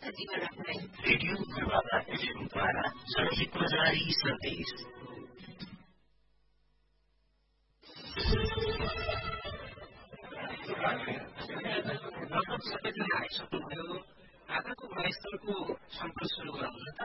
जीवन राख्दै रेडियो पूर्वाधार एफएमद्वारा जनहितमा जारी सन्देश। लगभग सबैजना आइसक्नुभयो। आजको गुणस्तरको छलफल सुरु गरौँ न त।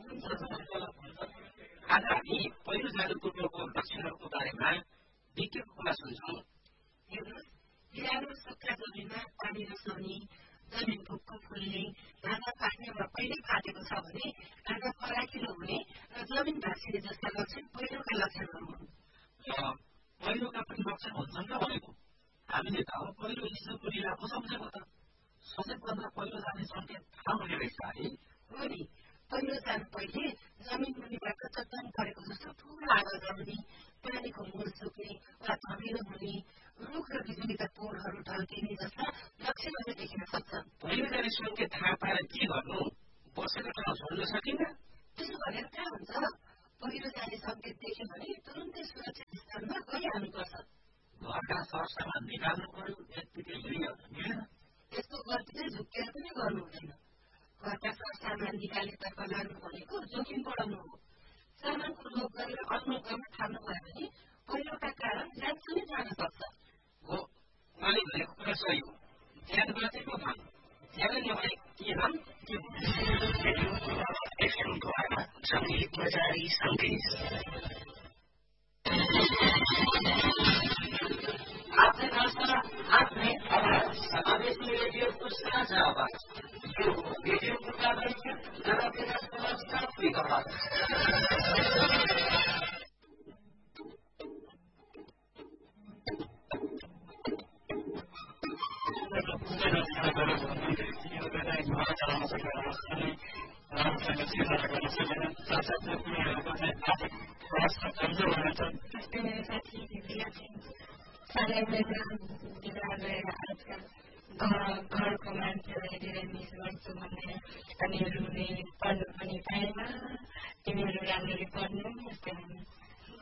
आज हामी पहिलो जाडोको रोगको लक्षणहरूको बारेमा विज्ञको कुरा सुन्छौँ। हेर्नुहोस्, बिरालो सुक्खा जमिनमा पानी नसर्ने, जमिन भुक्क फुल्ने, घाँदा पाक्ने वा पहिल्यै फाटेको छ भने घाँदा फराकिलो हुने र जमिन भाँसिने जस्ता लक्षण पहिरोका लक्षणहरू हुन्। पहिरोका पनि लक्षण हुन्छन् र भनेको हामीले त अब पहिरो हिजोको लिला पो सम्झेको त। सचेतभन्दा पहिरो जाने सङ्केत थाहा हुने रहेछ है। हो नि, पहिरो जानु पहिले जमिन मुनिबाट चट्टान परेको जस्तो ठुलो आगो जम्ने, पानीको मुर सुक्ने वा धमिलो हुने, रुख र बिजुलीका पोलहरू ढल्किने जस्ता लक्षणहरू देखिन सक्छन्। पहिरो जाने सङ्केत थाहा पाएर के गर्नु? बसेर त छोड्न सकिन्न। त्यसो भनेर कहाँ हुन्छ? पहिरो जाने सङ्केत देख्यो भने तुरुन्तै सुरक्षित स्थानमा गइहाल्नुपर्छ। घरका सरसामान निकाल्नु पर्यो, यत्तिकै हिँडिहाल्नु। यस्तो गल्ती झुक्केर पनि गर्नु हुँदैन। घरका सरसामान निकाल्नेतर्फ लाग्नु भनेको जोखिम बढाउनु हो। सामानको लोभ गरेर अनलोभ गर्न थाल्नुभयो भने पहिरोका कारण ज्यान पनि जान सक्छ। हो, उहाँले भनेको कुरा सही हो। ज्यान बाँचेको धन, ज्यान नभए के धन के एफएमद्वारा जनहितमा जारी सन्देश। आफ्नै भाषा, आफ्नै आवाज, समावेशी रेडियोको साझा आवाज। यो रेडियो पूर्वाधार सात्विक आवाज। घरको मान्छेलाई धेरै मिस गर्छु भन्ने अनि रुने पढ्नु पनि पाएन, तिमीहरू राम्ररी पढ्नु यस्तै